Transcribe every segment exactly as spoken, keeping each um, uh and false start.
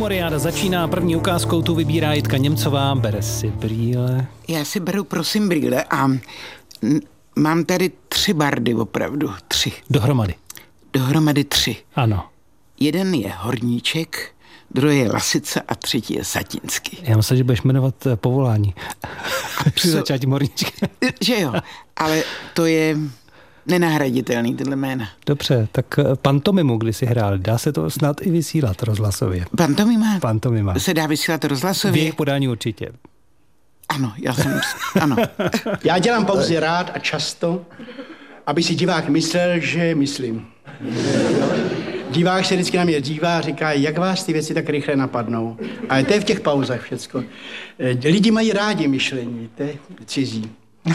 Memoriáda začíná první ukázkou, tu vybírá Jitka Němcová, bere si brýle. Já si beru prosím brýle a m- mám tady tři bardy opravdu, tři. Dohromady. Dohromady tři. Ano. Jeden je Horníček, druhý je Lasica a třetí je Satinský. Já myslím, že budeš jmenovat povolání. Při začátí Horníčka. Že jo, ale to je nenahraditelný, tyhle jména. Dobře, tak pantomimu, kdy jsi hrál, dá se to snad i vysílat rozhlasově. Pantomima? Pantomima. Se dá vysílat V rozhlasově? jejich podání určitě. Ano, já jsem, ano. Já dělám pauzy rád a často, aby si divák myslel, že myslím. Divák se vždycky na mě dívá a říká, jak vás ty věci tak rychle napadnou. Ale to je v těch pauzách všecko. Lidi mají rádi myšlení, to je cizí.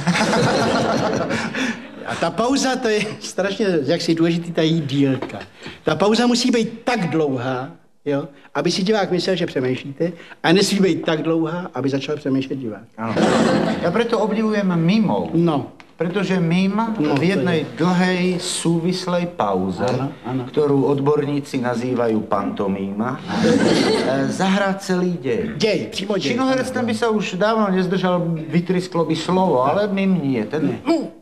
A ta pauza, to je strašně, jak si důležitý, ta její dílka. Ta pauza musí být tak dlouhá, jo, aby si divák myslel, že přemýšlíte, a nesmí být tak dlouhá, aby začal přemýšlet divák. Ano. Ja preto obdivujem mimov. No. Pretože mim No, v jednej dlhej, súvislej pauze, Áno, áno. ktorú odborníci nazývajú pantomíma, e, zahrá celý dej. Dej, přímo dej. Činoherec ten by sa už dávno nezdržal, vytrisklo by slovo, ale mim nie. Ten...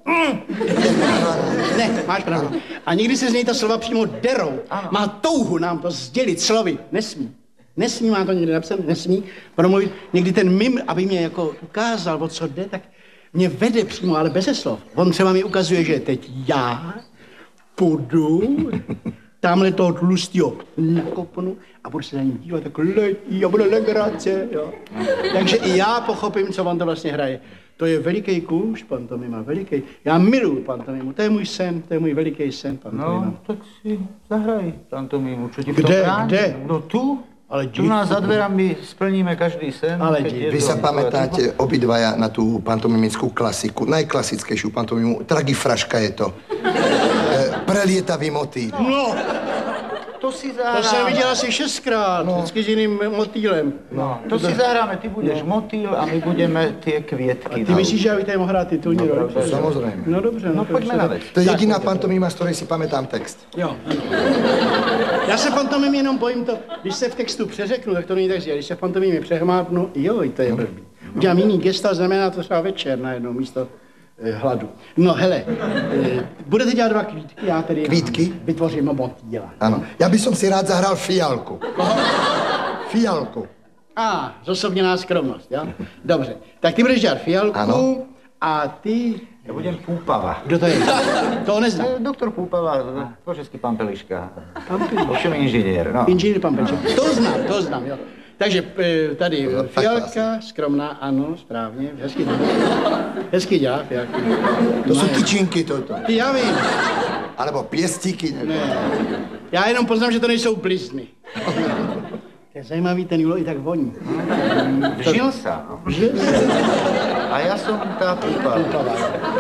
Ne, máš pravdu. A někdy se z něj ta slova přímo derou. Ano. Má touhu nám to sdělit slovy. Nesmí. Nesmí, má to někde napsané, nesmí promluvit. Někdy ten mim, aby mě jako ukázal, o co jde, tak mě vede přímo, ale beze slov. On třeba mi ukazuje, že teď já půjdu tamhle toho tlustýho nakopnu a budu se na ním dívat, tak letí a bude legrace, jo. Takže i já pochopím, co on to vlastně hraje. To je veliký kůž, pantomima, veliký. Já miluju pantomimu, to je můj sen, to je můj veliký sen, pantomima. No, tak si zahraj pantomímu, čo ti v tom Kde, bráni? kde? No tu. Ale Tu nás za dverami splníme každý sen. Ale keď di- je Vy to- sa pamätáte obidvaja na tú pantomimickú klasiku, najklasickejšiu pantomimu, Tragifraška je to. E, prelietavý motýl. No, To si to zahráme. jsem viděl asi šestkrát, vždycky s jiným motýlem. No, to si zahráme, ty budeš motýl a my budeme tie kvietky. Ty myslíš, že já bych tady mohl hrát titulní roli? Samozrejme. No dobře, no, No poďme na vec. To je jediná pantomima, z ktorej si pamätám text. Jo, ano. Já se pantomim jenom bojím to, když se v textu přeřeknu, tak to není tak zjel. Když se v pantomimě přehmápnu, jo, to je blbý. Udělám jiný gesta, znamená to třeba večer najednou místo eh, hladu. No hele, eh, budete dělat dva kvítky, já tedy Kvítky? vytvořím motýla. Áno. Ja by som si rád zahral Fialku. Fialku. A, zosobněná skromnost, jo? Dobře, tak ty budeš dělat fialku Ano. a ty... Ja budem Púpava. Kdo to je? To neznám. E, Doktor Púpava, po česky pán Peliška. Ovšem inžinier, no. Inženýr pan Peček. To znám, to znám, jo. Takže eh, tady No, tak fialka, skromná, ano, správně, hezky dělá. Hezky dělá fialku. To sú tyčinky toto. Ty, já vím. Alebo piestíky. Ne. Já jenom poznám, že to nejsou blizny. To je zajímavý, ten Julo i tak voní. Vžil sa. No. Že? A ja som tá Púpava.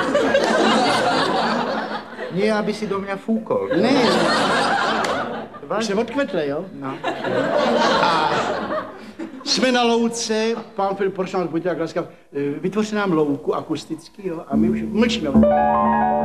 Nie, aby si do mňa fúkol. Ne, už Vážne? se odkvetle, jo? No. A jsme na louce, pán Filip Poršnák, buďte tak laskav, vytvořte nám louku akusticky, jo, a my už mlčíme.